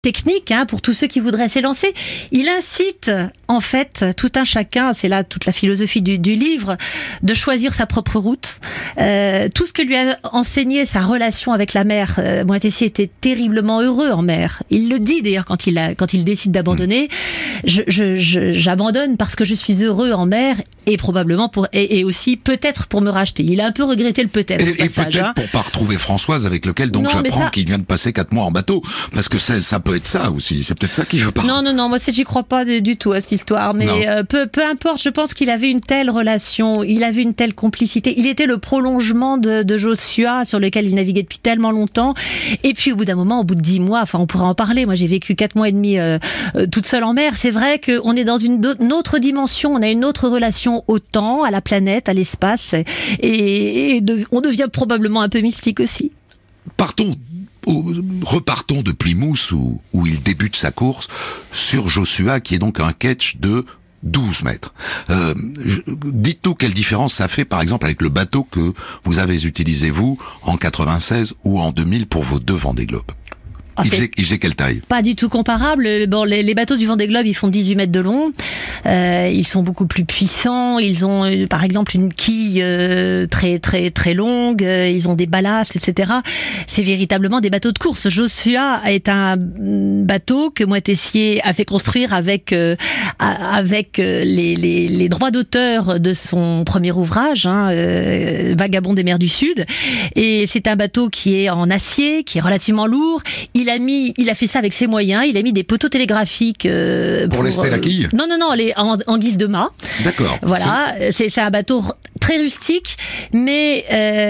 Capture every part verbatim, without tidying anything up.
technique hein, pour tous ceux qui voudraient s'élancer. Il incite en fait tout un chacun, c'est là toute la philosophie du, du livre, de choisir sa propre route. Euh, tout ce que lui a enseigné sa relation avec la mer. Euh, Moitessier était terriblement heureux en mer. Il le dit d'ailleurs quand il a, quand il décide d'abandonner. Je, je, je, j'abandonne parce que je suis heureux en mer et probablement pour et, et aussi peut-être pour me racheter. Il a un peu regretté le peut-être. Et, au passage, et peut-être hein. pour pas retrouver Françoise avec lequel donc Non, j'apprends ça... qu'il vient de passer quatre mois en bateau, parce que c'est, ça peut être ça aussi. C'est peut-être ça qui veut pas. Non, non, non. Moi, c'est, j'y crois pas du tout à cette histoire. Mais euh, peu, peu importe. Je pense qu'il avait une telle relation, il avait une telle complicité. Il était le prolongement de, de Joshua sur lequel il naviguait depuis tellement longtemps. Et puis, au bout d'un moment, au bout de dix mois, enfin, on pourra en parler. Moi, j'ai vécu quatre mois et demi euh, euh, toute seule en mer. C'est vrai qu'on est dans une, une autre dimension. On a une autre relation au temps, à la planète, à l'espace, et, et de, on devient probablement un peu mystique aussi. Partons. Repartons de Plymouth où, où il débute sa course sur Joshua, qui est donc un ketch de douze mètres. Euh, dites-nous quelle différence ça fait par exemple avec le bateau que vous avez utilisé vous en quatre-vingt-seize ou en deux mille pour vos deux Vendée Globe. Oh, il, faisait, il faisait quelle taille? Pas du tout comparable. Bon, les, les bateaux du Vendée Globe, ils font dix-huit mètres de long. Euh, ils sont beaucoup plus puissants. Ils ont, euh, par exemple, une quille euh, très très très longue. Euh, ils ont des ballasts, et cetera. C'est véritablement des bateaux de course. Joshua est un bateau que Moitessier a fait construire avec euh, avec les, les, les droits d'auteur de son premier ouvrage, hein, euh, Vagabond des mers du Sud. Et c'est un bateau qui est en acier, qui est relativement lourd. Il a mis, il a fait ça avec ses moyens. Il a mis des poteaux télégraphiques euh, pour, pour lester la quille. Non, non, non, les, en, en guise de mât. D'accord. Voilà, c'est, c'est un bateau très rustique, mais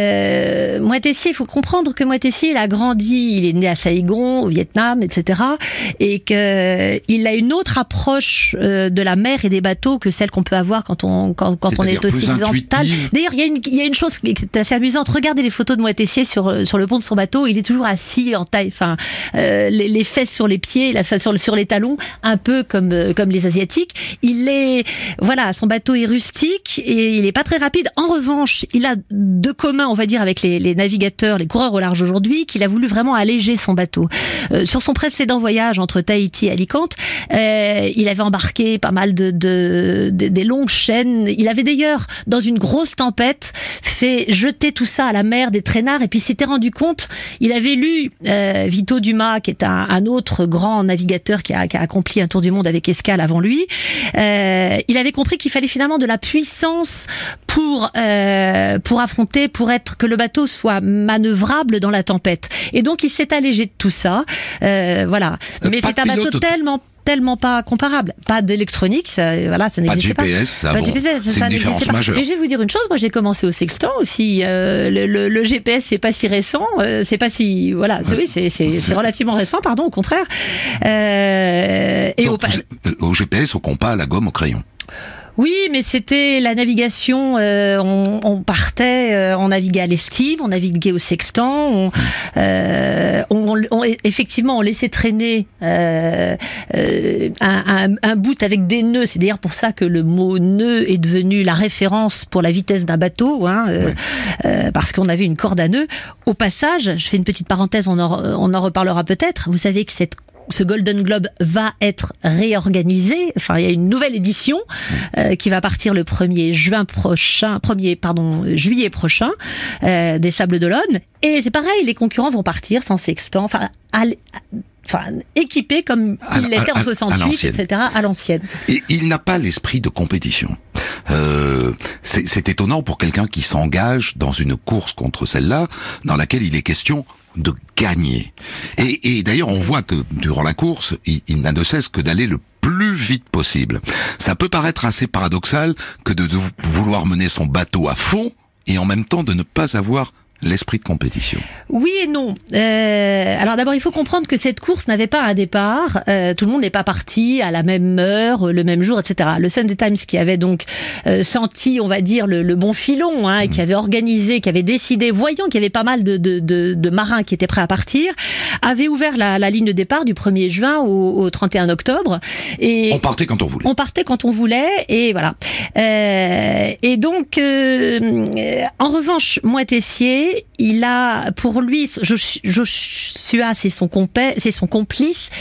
euh, Moitessier, il faut comprendre que Moitessier, il a grandi, il est né à Saigon, au Vietnam, et cetera, et que il a une autre approche euh, de la mer et des bateaux que celle qu'on peut avoir quand on quand, quand on est occidental. D'ailleurs, il y a une il y a une chose qui est assez amusante. Regardez les photos de Moitessier sur sur le pont de son bateau. Il est toujours assis en taille, enfin euh, les, les fesses sur les pieds, la sur sur les talons, un peu comme euh, comme les asiatiques. Il est voilà, son bateau est rustique et il est pas très rapide. En revanche, il a de commun, on va dire, avec les, les navigateurs, les coureurs au large aujourd'hui, qu'il a voulu vraiment alléger son bateau. Euh, sur son précédent voyage entre Tahiti et Alicante, euh, il avait embarqué pas mal de, de, de des longues chaînes. Il avait d'ailleurs, dans une grosse tempête, fait jeter tout ça à la mer, des traînards, et puis s'était rendu compte. Il avait lu euh, Vito Dumas, qui est un, un autre grand navigateur qui a, qui a accompli un tour du monde avec escale avant lui. Euh, il avait compris qu'il fallait finalement de la puissance pour euh, pour affronter, pour être que le bateau soit manœuvrable dans la tempête. Et donc il s'est allégé de tout ça. Euh, voilà. Mais c'est un bateau tellement tellement pas comparable. Pas d'électronique, ça, voilà, ça n'existait pas. Pas de G P S, ça, pas bon, de G P S, c'est ça une différence pas. majeure. Mais je vais vous dire une chose, moi j'ai commencé au sextant aussi. Euh, le, le, le G P S c'est pas si récent, euh, c'est pas si voilà, c'est, oui, c'est, c'est, c'est relativement récent, pardon, au contraire. Euh, et donc, au, au G P S, au compas, à la gomme, au crayon. Oui, mais c'était la navigation. Euh, on, on partait, euh, on naviguait à l'estime, on naviguait au sextant. On, euh, on, on, effectivement, on laissait traîner euh, euh, un, un, un bout avec des nœuds. C'est d'ailleurs pour ça que le mot nœud est devenu la référence pour la vitesse d'un bateau, hein, euh, ouais. euh, parce qu'on avait une corde à nœud. Au passage, je fais une petite parenthèse, on en, on en reparlera peut-être. Vous savez que cette ce Golden Globe va être réorganisé. Enfin, il y a une nouvelle édition euh, qui va partir le premier juin prochain, premier pardon juillet prochain euh, des Sables d'Olonne. Et c'est pareil, les concurrents vont partir sans sextant, enfin, à, enfin équipés comme ils l'étaient en soixante-huit, et cetera à l'ancienne. Et il n'a pas l'esprit de compétition. Euh, c'est, c'est étonnant pour quelqu'un qui s'engage dans une course contre celle-là, dans laquelle il est question de gagner. Et, et d'ailleurs, on voit que durant la course, il, il n'a de cesse que d'aller le plus vite possible. Ça peut paraître assez paradoxal que de, de vouloir mener son bateau à fond et en même temps de ne pas avoir l'esprit de compétition. Oui et non. Euh, alors d'abord, il faut comprendre que cette course n'avait pas un départ. Euh, tout le monde n'est pas parti à la même heure, le même jour, et cetera. Le Sunday Times, qui avait donc euh, senti, on va dire, le, le bon filon, hein, et qui avait organisé, qui avait décidé, voyant qu'il y avait pas mal de, de, de, de marins qui étaient prêts à partir, avait ouvert la, la ligne de départ du premier juin au, au trente et un octobre. Et on partait quand on voulait. On partait quand on voulait, et voilà. Euh, et donc, euh, en revanche, Moitessier, il a, pour lui, Joshua, c'est son compère, c'est son complice.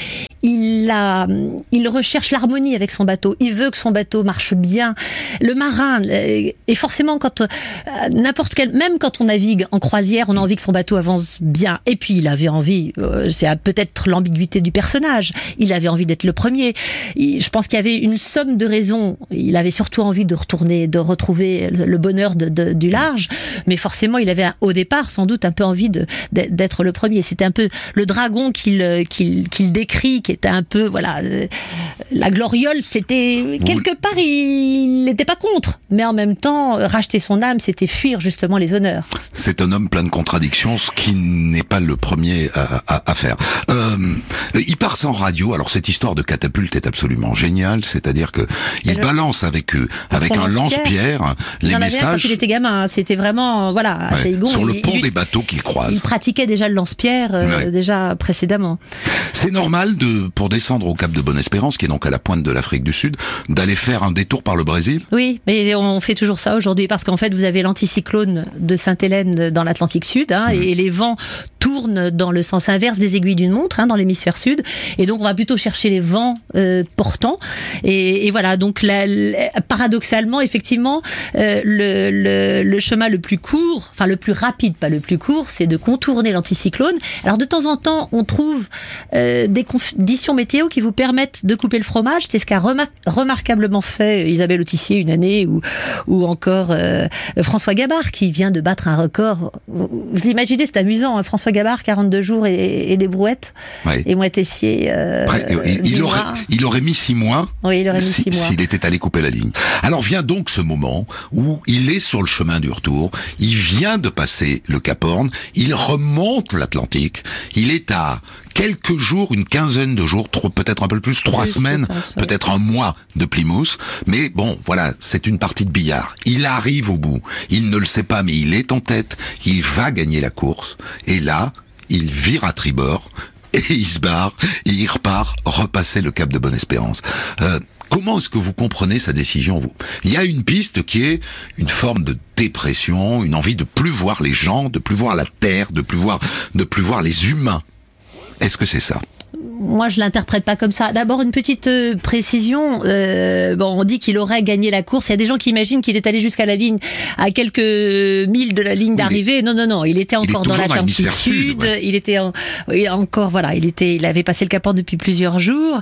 Il a, il recherche l'harmonie avec son bateau. Il veut que son bateau marche bien. Le marin, et forcément, quand n'importe quel, même quand on navigue en croisière, on a envie que son bateau avance bien. Et puis, il avait envie, c'est peut-être l'ambiguïté du personnage. Il avait envie d'être le premier. Je pense qu'il y avait une somme de raisons. Il avait surtout envie de retourner, de retrouver le bonheur de, de, du large. Mais forcément, il avait au départ sans doute un peu envie de, d'être le premier. C'était un peu le dragon qu'il, qu'il, qu'il décrit, qui était un peu, voilà, euh, la gloriole, c'était, quelque part, il n'était pas contre. Mais en même temps, racheter son âme, c'était fuir justement les honneurs. C'est un homme plein de contradictions, ce qui n'est pas le premier à, à, à faire. Euh, il part sans radio. Alors cette histoire de catapulte est absolument géniale, c'est-à-dire que il le... balance avec eux, avec un lance-pierre, lance les il messages. Quand il était gamin, c'était vraiment, voilà, ouais, à Saigon, sur le il, pont il, des bateaux qu'il croise. Il pratiquait déjà le lance-pierre euh, ouais. déjà précédemment. C'est normal de, pour descendre au Cap de Bonne-Espérance, qui est donc à la pointe de l'Afrique du Sud, d'aller faire un détour par le Brésil. Oui, mais on fait toujours ça aujourd'hui parce qu'en fait vous avez l'anticyclone de Sainte-Hélène dans l'Atlantique Sud, hein, mmh. et les vents tournent dans le sens inverse des aiguilles d'une montre, hein, dans l'hémisphère sud, et donc on va plutôt chercher les vents euh, portants. Et, et voilà, donc la, la, paradoxalement, effectivement, euh, le, le, le chemin le plus court, enfin le plus rapide, pas le plus court, c'est de contourner l'anticyclone. Alors de temps en temps, on trouve euh, des conditions météo qui vous permettent de couper le fromage. C'est ce qu'a remar- remarquablement fait Isabelle Autissier une année, ou, ou encore euh, François Gabard qui vient de battre un record. Vous, vous imaginez, c'est amusant, hein, François Gabard, quarante-deux jours et, et des brouettes. Oui. Et moi Tessier. Euh, Après, il, il, aurait, il aurait mis six mois. Oui, il aurait mis si, six mois. S'il était allé couper la ligne. Alors vient donc ce moment où il est sur le chemin du retour. Il vient de passer le Cap Horn. Il remonte l'Atlantique. Il est à quelques jours, une quinzaine de jours, trop, peut-être un peu plus, trois oui, semaines, pense, oui. peut-être un mois de Plymouth. Mais bon, voilà, c'est une partie de billard. Il arrive au bout. Il ne le sait pas, mais il est en tête. Il va gagner la course. Et là, il vire à tribord et il se barre. Et il repart repasser le Cap de Bonne-Espérance. Euh, Comment est-ce que vous comprenez sa décision, vous ? Il y a une piste qui est une forme de dépression, une envie de plus voir les gens, de plus voir la terre, de plus voir, de plus voir les humains. Est-ce que c'est ça ? Moi, je l'interprète pas comme ça. D'abord, une petite euh, précision. Euh, bon, on dit qu'il aurait gagné la course. Il y a des gens qui imaginent qu'il est allé jusqu'à la ligne, à quelques milles de la ligne oui, d'arrivée. Non, non, non. Il était encore il dans l'Atlantique Sud. Ouais. Il était en, il encore, voilà, il était, il avait passé le Cap Horn depuis plusieurs jours.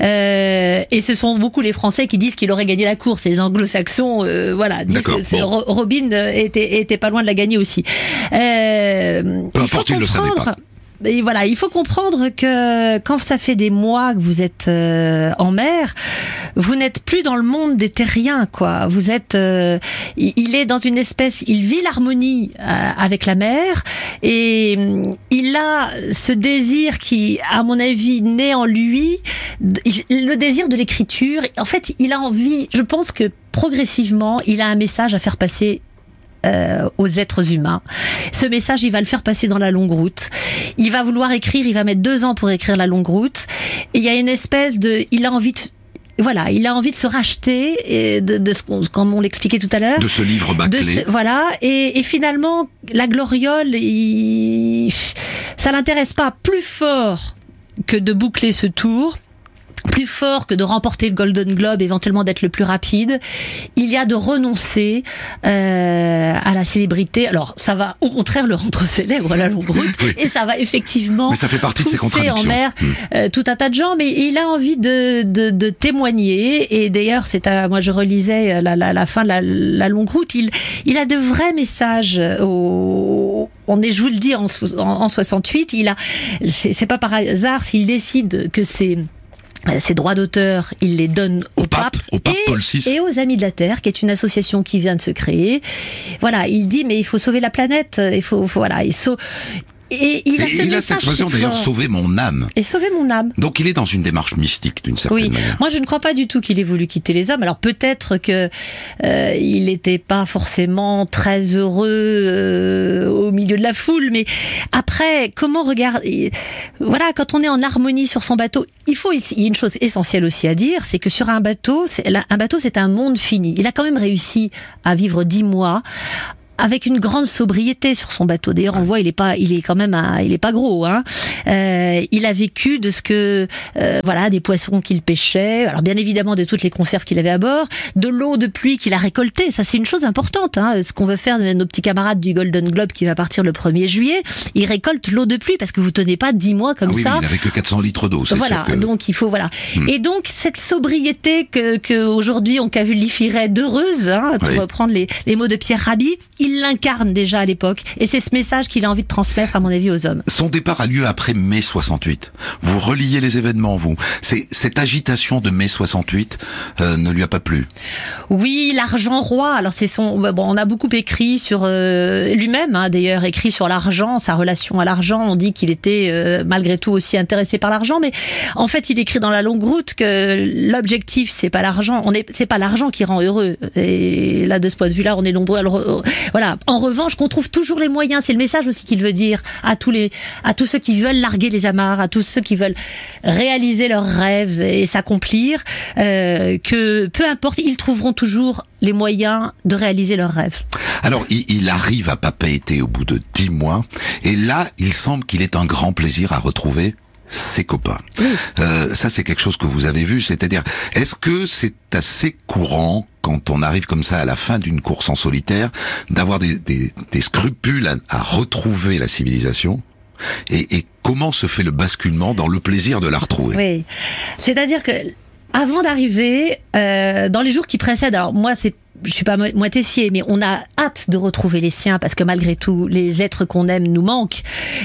Euh, et ce sont beaucoup les Français qui disent qu'il aurait gagné la course. Et les Anglo-Saxons, euh, voilà, disent D'accord, que bon. Robin était, était pas loin de la gagner aussi. Euh, Peu importe, il ne le savait pas. Et voilà, il faut comprendre que quand ça fait des mois que vous êtes euh, en mer, vous n'êtes plus dans le monde des terriens, quoi. Vous êtes, euh, il est dans une espèce, il vit l'harmonie euh, avec la mer, et euh, il a ce désir qui, à mon avis, naît en lui, le désir de l'écriture. En fait, il a envie, je pense que progressivement, il a un message à faire passer Euh, aux êtres humains. Ce message, il va le faire passer dans la longue route. Il va vouloir écrire, il va mettre deux ans pour écrire la longue route. Et il y a une espèce de, il a envie de, voilà, il a envie de se racheter, et de, de, de comme on l'expliquait tout à l'heure. De ce livre bâclé. De ce, voilà. Et, et finalement, la gloriole, il, ça l'intéresse pas plus fort que de boucler ce tour. Plus fort que de remporter le Golden Globe, éventuellement d'être le plus rapide, il y a de renoncer euh, à la célébrité. Alors, ça va au contraire le rendre célèbre à la longue route, oui. Et ça va effectivement mais ça fait partie de ses contradictions. En mer mmh. euh, tout un tas de gens, mais il a envie de, de, de témoigner. Et d'ailleurs, c'est à, moi je relisais la, la, la fin de la, la longue route. Il, il a de vrais messages au. On est, je vous le dis, en, en, en soixante-huit, il a. C'est, c'est pas par hasard s'il décide que c'est. Ces droits d'auteur, il les donne au, au pape, pape, au pape et, Paul six. Et aux Amis de la Terre, qui est une association qui vient de se créer. Voilà, il dit mais il faut sauver la planète, il faut, faut voilà, il sauve. Et il a, et il a cette expression d'ailleurs, sauver mon âme. Et sauver mon âme. Donc il est dans une démarche mystique d'une certaine oui. manière. Moi je ne crois pas du tout qu'il ait voulu quitter les hommes. Alors peut-être que euh, il n'était pas forcément très heureux euh, au milieu de la foule, mais après comment regarder. Voilà, quand on est en harmonie sur son bateau, il faut il y a une chose essentielle aussi à dire, c'est que sur un bateau, c'est, un bateau c'est un monde fini. Il a quand même réussi à vivre dix mois avec une grande sobriété sur son bateau. D'ailleurs, on voit, il est pas, il est quand même, un, il est pas gros. Hein. Euh, il a vécu de ce que, euh, voilà, des poissons qu'il pêchait. Alors bien évidemment de toutes les conserves qu'il avait à bord, de l'eau de pluie qu'il a récoltée. Ça, c'est une chose importante. Hein. Ce qu'on veut faire de nos petits camarades du Golden Globe qui va partir le premier juillet, ils récoltent l'eau de pluie parce que vous tenez pas dix mois comme ah oui, ça. Mais il n'avait que quatre cents litres d'eau. C'est voilà. sûr que... Donc il faut voilà. Hmm. Et donc cette sobriété que, que aujourd'hui on qualifierait d'heureuse, hein, pour oui. reprendre les, les mots de Pierre Rabhi, il l'incarne déjà. déjà à l'époque, et c'est ce message qu'il a envie de transmettre à mon avis aux hommes. Son départ a lieu après mai soixante-huit. Vous reliez les événements, vous. C'est, cette agitation de mai soixante-huit euh, ne lui a pas plu. Oui, l'argent roi. Alors c'est son. Bon, on a beaucoup écrit sur euh, lui-même, hein, d'ailleurs, écrit sur l'argent, sa relation à l'argent. On dit qu'il était euh, malgré tout aussi intéressé par l'argent, mais en fait, il écrit dans La Longue Route que l'objectif, c'est pas l'argent. On est, c'est pas l'argent qui rend heureux. Et là, de ce point de vue-là, on est nombreux à le. Re... Voilà. En revanche, qu'on trouve toujours les moyens, c'est le message aussi qu'il veut dire à tous les, à tous ceux qui veulent larguer les amarres, à tous ceux qui veulent réaliser leurs rêves et s'accomplir, euh, que peu importe, ils trouveront toujours les moyens de réaliser leurs rêves. Alors, il, il arrive à Papeete au bout de dix mois, et là, il semble qu'il ait un grand plaisir à retrouver ses copains. Oui. Euh, ça, c'est quelque chose que vous avez vu, c'est-à-dire, est-ce que c'est assez courant, quand on arrive comme ça à la fin d'une course en solitaire, d'avoir des, des, des scrupules à, à retrouver la civilisation, et, et comment se fait le basculement dans le plaisir de la retrouver? Oui, c'est-à-dire que avant d'arriver, euh, dans les jours qui précèdent, alors moi c'est je suis pas moi Tessier, mais on a hâte de retrouver les siens parce que malgré tout, les êtres qu'on aime nous manquent.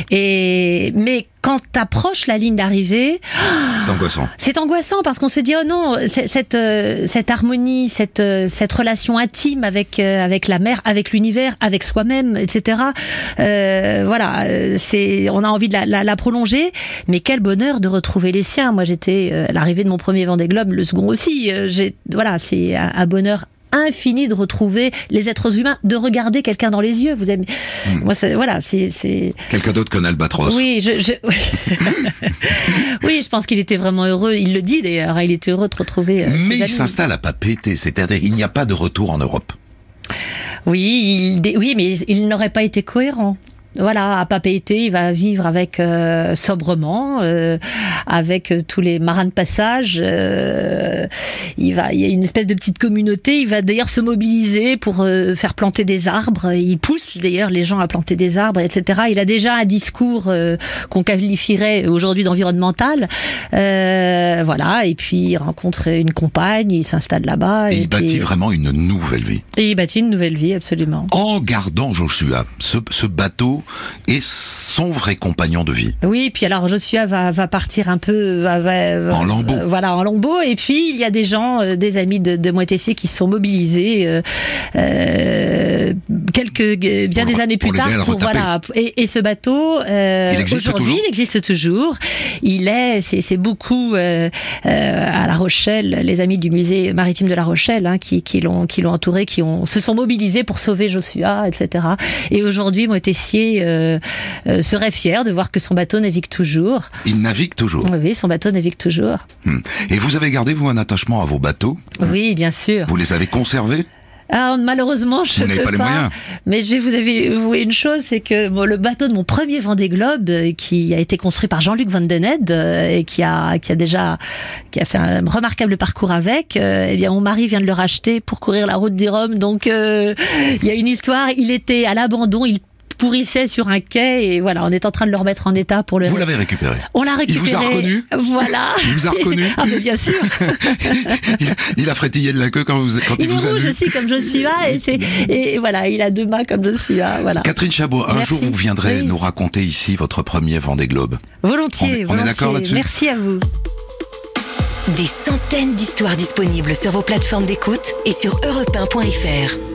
Et mais quand t'approches la ligne d'arrivée, c'est angoissant. C'est angoissant parce qu'on se dit oh non, cette euh, cette harmonie, cette euh, cette relation intime avec euh, avec la mer, avec l'univers, avec soi-même, et cetera. Euh, voilà, c'est on a envie de la, la, la prolonger, mais quel bonheur de retrouver les siens. Moi, j'étais euh, à l'arrivée de mon premier Vendée Globe, le second aussi. Euh, j'ai voilà, c'est un, un bonheur infini de retrouver les êtres humains, de regarder quelqu'un dans les yeux. Vous avez, mmh. moi, c'est, voilà, c'est, c'est. Quelqu'un d'autre qu'un albatros. Oui, je, je... oui, je pense qu'il était vraiment heureux. Il le dit d'ailleurs. Il était heureux de retrouver. Euh, Mais il amis. s'installe à Papeete, c'est-à-dire il n'y a pas de retour en Europe. Oui, il, oui, mais il n'aurait pas été cohérent. Voilà, à Papeete, il va vivre avec euh, sobrement, euh, avec euh, tous les marins de passage. Euh, il va, il y a une espèce de petite communauté. Il va d'ailleurs se mobiliser pour euh, faire planter des arbres. Il pousse d'ailleurs les gens à planter des arbres, et cetera. Il a déjà un discours euh, qu'on qualifierait aujourd'hui d'environnemental. Euh, voilà, et puis il rencontre une compagne, il s'installe là-bas. Et, et il puis, bâtit vraiment une nouvelle vie. Et il bâtit une nouvelle vie, absolument. En gardant Joshua, ce, ce bateau est son vrai compagnon de vie. Oui, puis alors Joshua va, va partir un peu va, va, va, en lambeau. Euh, voilà, en lambeau. Et puis il y a des gens, euh, des amis de, de moi Tessier qui se sont mobilisés euh, euh, quelques bien pour, des années plus tard. Pour, voilà. Et, et ce bateau, euh, il aujourd'hui, toujours. il existe toujours. Il est, c'est, c'est beaucoup euh, euh, à La Rochelle, les amis du musée maritime de La Rochelle, hein, qui, qui l'ont, qui l'ont entouré, qui ont se sont mobilisés pour sauver Joshua, et cetera. Et aujourd'hui, moi Tessier Euh, euh, serait fier de voir que son bateau navigue toujours. Il navigue toujours. Oui, son bateau navigue toujours. Hum. Et vous avez gardé, vous, un attachement à vos bateaux? Oui, bien sûr. Vous les avez conservés? Alors, malheureusement, je ne peux pas. pas les moyens. Mais je vais vous avouer une chose, c'est que bon, le bateau de mon premier Vendée Globe, euh, qui a été construit par Jean-Luc Van Den Ede, euh, et qui a, qui a déjà, qui a fait un remarquable parcours avec, euh, eh bien, mon mari vient de le racheter pour courir la route du Rhum. Donc, euh, il y a une histoire. Il était à l'abandon. Il pourrissait sur un quai et voilà, on est en train de le remettre en état pour le. Vous l'avez récupéré. On l'a récupéré. Il vous a reconnu. Voilà. Il vous a reconnu. Ah mais bien sûr. il, il a frétillé de la queue quand vous quand il, il vous a vu. Il est rouge aussi comme Joshua et c'est et voilà, il a deux mains comme Joshua. Voilà. Catherine Chabot, un Merci. jour vous viendrez oui. nous raconter ici votre premier Vendée Globe. Volontiers. On est, on volontiers. est d'accord là-dessus. Merci à vous. Des centaines d'histoires disponibles sur vos plateformes d'écoute et sur europe un point f r.